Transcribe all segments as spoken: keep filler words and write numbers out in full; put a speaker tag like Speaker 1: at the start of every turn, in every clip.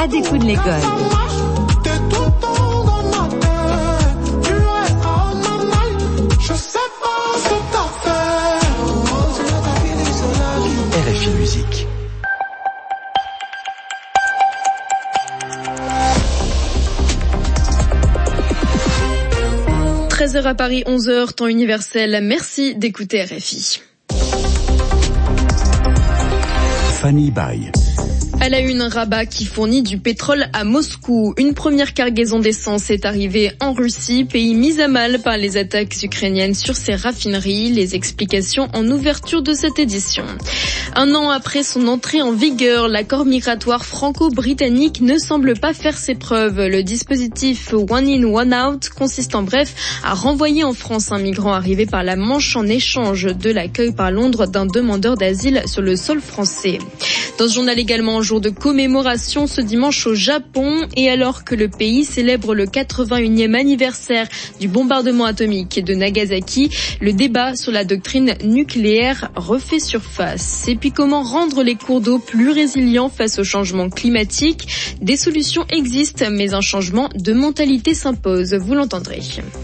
Speaker 1: des coups de l'école.
Speaker 2: R F I Musique.
Speaker 3: treize heures à Paris, onze heures, temps universel. Merci d'écouter R F I.
Speaker 2: Fanny Baye.
Speaker 3: À la une, Rabat qui fournit du pétrole à Moscou. Une première cargaison d'essence est arrivée en Russie, pays mis à mal par les attaques ukrainiennes sur ses raffineries. Les explications en ouverture de cette édition. Un an après son entrée en vigueur, l'accord migratoire franco-britannique ne semble pas faire ses preuves. Le dispositif One in, One out consiste en bref à renvoyer en France un migrant arrivé par la Manche en échange de l'accueil par Londres d'un demandeur d'asile sur le sol français. Dans ce journal également, jour de commémoration ce dimanche au Japon, et alors que le pays célèbre le quatre-vingt-unième anniversaire du bombardement atomique de Nagasaki, le débat sur la doctrine nucléaire refait surface. Et puis comment rendre les cours d'eau plus résilients face au changement climatique? Des solutions existent, mais un changement de mentalité s'impose, vous l'entendrez.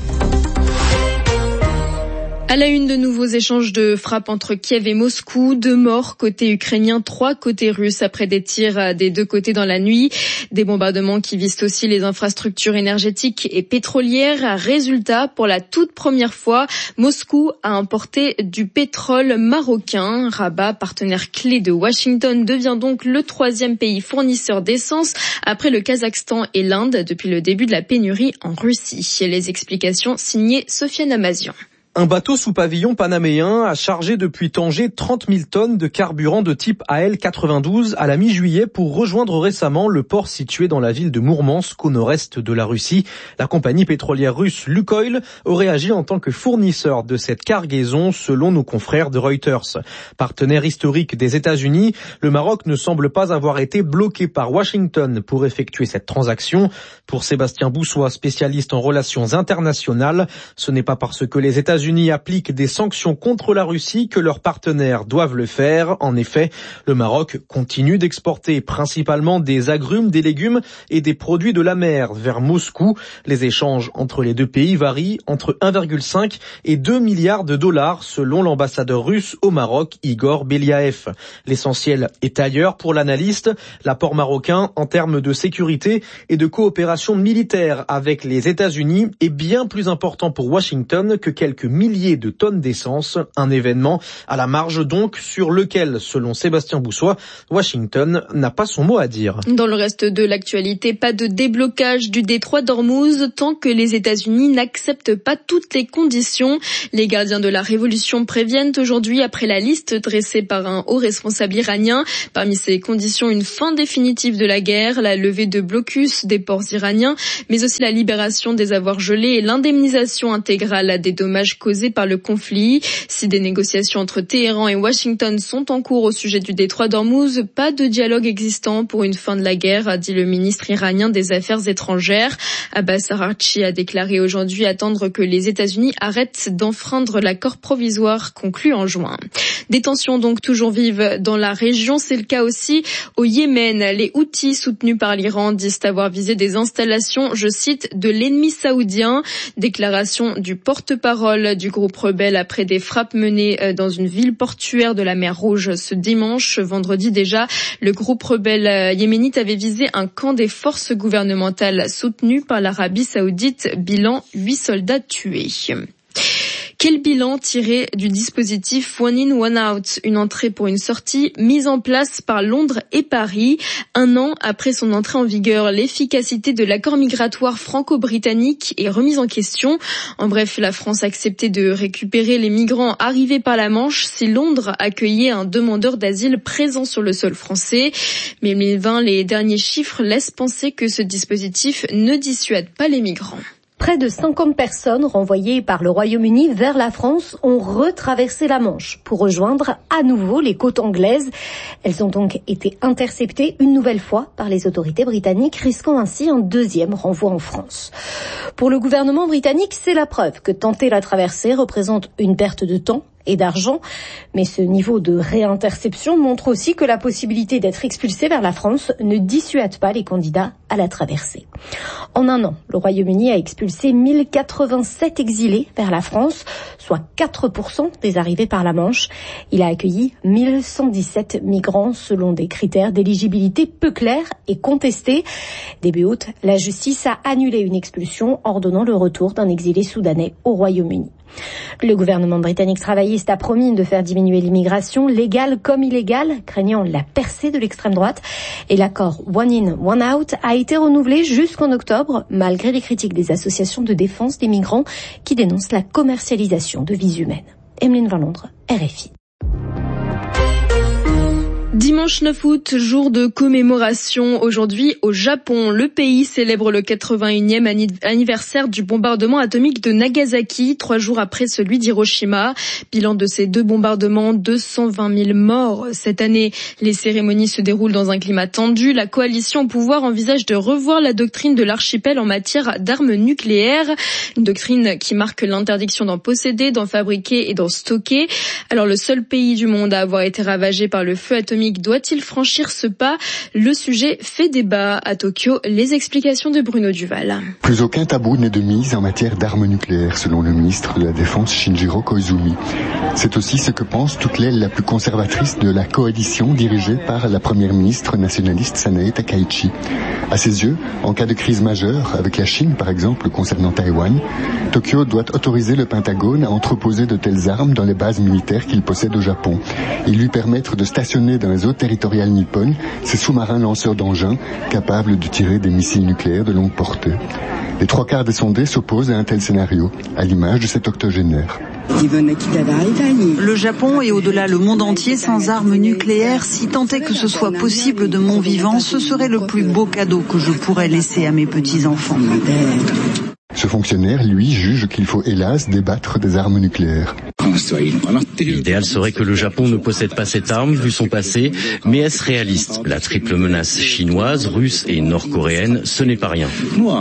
Speaker 3: À la une, de nouveaux échanges de frappes entre Kiev et Moscou. Deux morts côté ukrainien, trois côté russe après des tirs des deux côtés dans la nuit. Des bombardements qui visent aussi les infrastructures énergétiques et pétrolières. Résultat, pour la toute première fois, Moscou a importé du pétrole marocain. Rabat, partenaire clé de Washington, devient donc le troisième pays fournisseur d'essence après le Kazakhstan et l'Inde depuis le début de la pénurie en Russie. Les explications signées Sofiane Amazian.
Speaker 4: Un bateau sous pavillon panaméen a chargé depuis Tanger trente mille tonnes de carburant de type A L quatre-vingt-douze à la mi-juillet pour rejoindre récemment le port situé dans la ville de Mourmansk au nord-est de la Russie. La compagnie pétrolière russe Lukoil aurait agi en tant que fournisseur de cette cargaison selon nos confrères de Reuters. Partenaire historique des États-Unis, le Maroc ne semble pas avoir été bloqué par Washington pour effectuer cette transaction. Pour Sébastien Boussois, spécialiste en relations internationales, ce n'est pas parce que les États-Unis États-Unis appliquent des sanctions contre la Russie que leurs partenaires doivent le faire. En effet, le Maroc continue d'exporter principalement des agrumes, des légumes et des produits de la mer vers Moscou. Les échanges entre les deux pays varient entre un virgule cinq et deux milliards de dollars selon l'ambassadeur russe au Maroc, Igor Beliaev. L'essentiel est ailleurs pour l'analyste. L'apport marocain en termes de sécurité et de coopération militaire avec les États-Unis est bien plus important pour Washington que quelques milliers de tonnes d'essence, un événement à la marge donc sur lequel, selon Sébastien Boussois, Washington n'a pas son mot à dire.
Speaker 3: Dans le reste de l'actualité, pas de déblocage du détroit d'Ormuz tant que les États-Unis n'acceptent pas toutes les conditions. Les gardiens de la révolution préviennent aujourd'hui après la liste dressée par un haut responsable iranien. Parmi ces conditions, une fin définitive de la guerre, la levée de blocus des ports iraniens, mais aussi la libération des avoirs gelés et l'indemnisation intégrale des dommages causés par le conflit. Si des négociations entre Téhéran et Washington sont en cours au sujet du détroit d'Ormuz, pas de dialogue existant pour une fin de la guerre, a dit le ministre iranien des Affaires étrangères. Abbas Araghchi a déclaré aujourd'hui attendre que les États-Unis arrêtent d'enfreindre l'accord provisoire conclu en juin. Des tensions donc toujours vives dans la région, c'est le cas aussi au Yémen. Les Houthis soutenus par l'Iran disent avoir visé des installations, je cite, de l'ennemi saoudien. Déclaration du porte-parole du groupe rebelle après des frappes menées dans une ville portuaire de la mer Rouge ce dimanche. Vendredi déjà, le groupe rebelle yéménite avait visé un camp des forces gouvernementales soutenues par l'Arabie saoudite. Bilan, huit soldats tués. Quel bilan tiré du dispositif One in, One out, une entrée pour une sortie mise en place par Londres et Paris. Un an après son entrée en vigueur, l'efficacité de l'accord migratoire franco-britannique est remise en question. En bref, la France a accepté de récupérer les migrants arrivés par la Manche si Londres accueillait un demandeur d'asile présent sur le sol français. Mais en deux mille vingt, les derniers chiffres laissent penser que ce dispositif ne dissuade pas les migrants.
Speaker 5: Près de cinquante personnes renvoyées par le Royaume-Uni vers la France ont retraversé la Manche pour rejoindre à nouveau les côtes anglaises. Elles ont donc été interceptées une nouvelle fois par les autorités britanniques, risquant ainsi un deuxième renvoi en France. Pour le gouvernement britannique, c'est la preuve que tenter la traversée représente une perte de temps et d'argent. Mais ce niveau de réinterception montre aussi que la possibilité d'être expulsé vers la France ne dissuade pas les candidats à la traversée. En un an, le Royaume-Uni a expulsé mille quatre-vingt-sept exilés vers la France, soit quatre pour cent des arrivées par la Manche. Il a accueilli mille cent dix-sept migrants selon des critères d'éligibilité peu clairs et contestés. Début août, la justice a annulé une expulsion, ordonnant le retour d'un exilé soudanais au Royaume-Uni. Le gouvernement britannique travailliste a promis de faire diminuer l'immigration, légale comme illégale, craignant la percée de l'extrême droite. Et l'accord One In, One Out a été renouvelé jusqu'en octobre, malgré les critiques des associations de défense des migrants qui dénoncent la commercialisation de vies humaines. Emeline Van Londres, R F I.
Speaker 3: Dimanche neuf août, jour de commémoration. Aujourd'hui, au Japon, le pays célèbre le quatre-vingt-unième anniversaire du bombardement atomique de Nagasaki, trois jours après celui d'Hiroshima. Bilan de ces deux bombardements, deux cent vingt mille morts. Cette année, les cérémonies se déroulent dans un climat tendu. La coalition au pouvoir envisage de revoir la doctrine de l'archipel en matière d'armes nucléaires. Une doctrine qui marque l'interdiction d'en posséder, d'en fabriquer et d'en stocker. Alors, le seul pays du monde à avoir été ravagé par le feu atomique doit-il franchir ce pas? Le sujet fait débat à Tokyo. Les explications de Bruno Duval.
Speaker 1: Plus aucun tabou n'est de mise en matière d'armes nucléaires, selon le ministre de la Défense Shinjiro Koizumi. C'est aussi ce que pense toute l'aile la plus conservatrice de la coalition dirigée par la première ministre nationaliste Sanae Takaichi. À ses yeux, en cas de crise majeure, avec la Chine par exemple concernant Taïwan, Tokyo doit autoriser le Pentagone à entreposer de telles armes dans les bases militaires qu'il possède au Japon et lui permettre de stationner dans les eaux territoriales nippones ces sous-marins lanceurs d'engins capables de tirer des missiles nucléaires de longue portée. Les trois quarts des sondés s'opposent à un tel scénario, à l'image de cet octogénaire.
Speaker 6: Le Japon et au-delà le monde entier sans armes nucléaires, si tant est que ce soit possible de mon vivant, ce serait le plus beau cadeau que je pourrais laisser à mes petits-enfants.
Speaker 1: Ce fonctionnaire, lui, juge qu'il faut hélas débattre des armes nucléaires.
Speaker 7: L'idéal serait que le Japon ne possède pas cette arme vu son passé, mais est-ce réaliste? La triple menace chinoise, russe et nord-coréenne, ce n'est pas rien.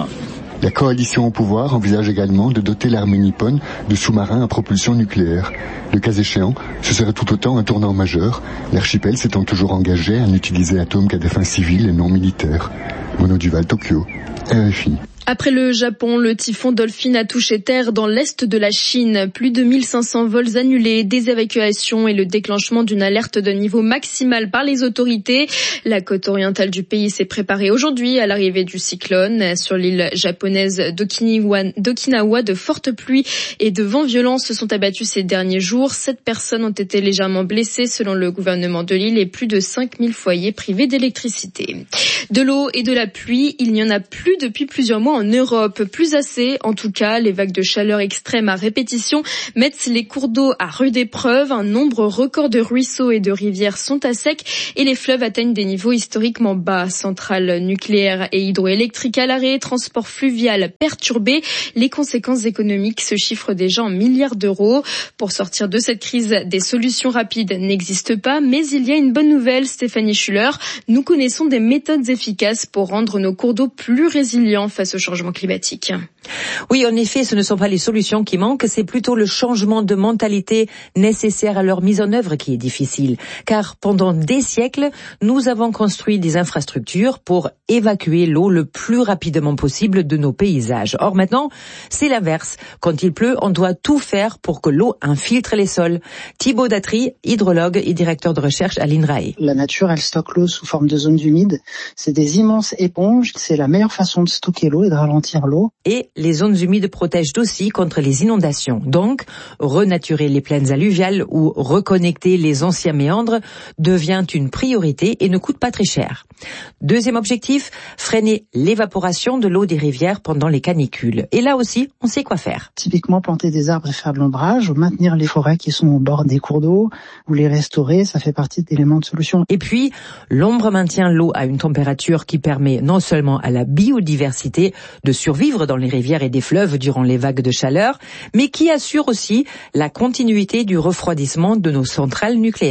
Speaker 1: La coalition au pouvoir envisage également de doter l'armée nippone de sous-marins à propulsion nucléaire. Le cas échéant, ce serait tout autant un tournant majeur, l'archipel s'étant toujours engagé à n'utiliser l'atome qu'à des fins civiles et non militaires. Bruno Duval, Tokyo, R F I.
Speaker 3: Après le Japon, le typhon Dolphin a touché terre dans l'est de la Chine. Plus de mille cinq cents vols annulés, des évacuations et le déclenchement d'une alerte de niveau maximal par les autorités. La côte orientale du pays s'est préparée aujourd'hui à l'arrivée du cyclone. Sur l'île japonaise d'Okinawa, de fortes pluies et de vents violents se sont abattus ces derniers jours. Sept personnes ont été légèrement blessées selon le gouvernement de l'île et plus de cinq mille foyers privés d'électricité. De l'eau et de la pluie, il n'y en a plus depuis plusieurs mois en Europe. Plus assez, en tout cas, les vagues de chaleur extrêmes à répétition mettent les cours d'eau à rude épreuve. Un nombre record de ruisseaux et de rivières sont à sec et les fleuves atteignent des niveaux historiquement bas. Centrales nucléaires et hydroélectriques à l'arrêt, transport fluvial perturbé. Les conséquences économiques se chiffrent déjà en milliards d'euros. Pour sortir de cette crise, des solutions rapides n'existent pas, mais il y a une bonne nouvelle, Stéphanie Schuller. Nous connaissons des méthodes efficaces pour rendre nos cours d'eau plus résilients face au changement climatique.
Speaker 8: Oui, en effet, ce ne sont pas les solutions qui manquent, c'est plutôt le changement de mentalité nécessaire à leur mise en œuvre qui est difficile. Car pendant des siècles, nous avons construit des infrastructures pour évacuer l'eau le plus rapidement possible de nos paysages. Or maintenant, c'est l'inverse. Quand il pleut, on doit tout faire pour que l'eau infiltre les sols. Thibaut Datry, hydrologue et directeur de recherche à l'INRAE.
Speaker 9: La nature, elle stocke l'eau sous forme de zones humides. C'est des immenses éponges. C'est la meilleure façon de stocker l'eau et de ralentir l'eau.
Speaker 8: Et les zones humides protègent aussi contre les inondations. Donc, renaturer les plaines alluviales ou reconnecter les anciens méandres devient une priorité et ne coûte pas très cher. Deuxième objectif, freiner l'évaporation de l'eau des rivières pendant les canicules. Et là aussi, on sait quoi faire.
Speaker 9: Typiquement, planter des arbres et faire de l'ombrage, ou maintenir les forêts qui sont au bord des cours d'eau, ou les restaurer, ça fait partie d'éléments de solution.
Speaker 8: Et puis, l'ombre maintient l'eau à une température qui permet non seulement à la biodiversité de survivre dans les rivières et des fleuves durant les vagues de chaleur, mais qui assure aussi la continuité du refroidissement de nos centrales nucléaires.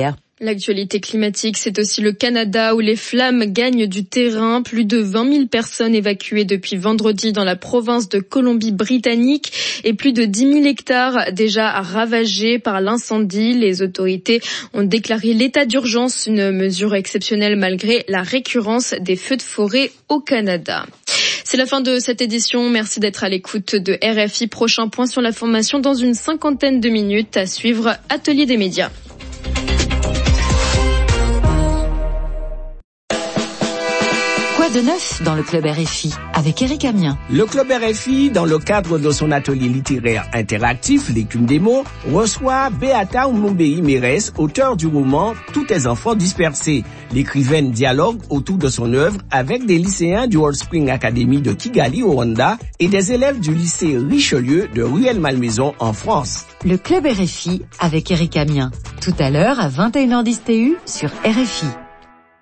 Speaker 3: L'actualité climatique, c'est aussi le Canada où les flammes gagnent du terrain. Plus de vingt mille personnes évacuées depuis vendredi dans la province de Colombie-Britannique et plus de dix mille hectares déjà ravagés par l'incendie. Les autorités ont déclaré l'état d'urgence, une mesure exceptionnelle malgré la récurrence des feux de forêt au Canada. C'est la fin de cette édition. Merci d'être à l'écoute de R F I. Prochain point sur l'information dans une cinquantaine de minutes. À suivre, Atelier des médias.
Speaker 10: Quoi de neuf dans le Club R F I avec Eric Amiens?
Speaker 11: Le Club R F I, dans le cadre de son atelier littéraire interactif, L'écume des mots, reçoit Beata Umumbei Mérès, auteur du roman Tous tes enfants dispersés. L'écrivaine dialogue autour de son œuvre avec des lycéens du Wellspring Academy de Kigali au Rwanda et des élèves du lycée Richelieu de Rueil-Malmaison en France.
Speaker 10: Le Club R F I avec Eric Amiens. Tout à l'heure à vingt et une heures dix T U sur R F I.